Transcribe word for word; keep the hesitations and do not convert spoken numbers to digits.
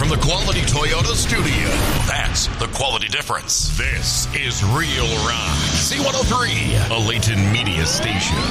from the Quality Toyota studio. That's the quality difference. This is Real Rock. C one oh three, a Layton Media station.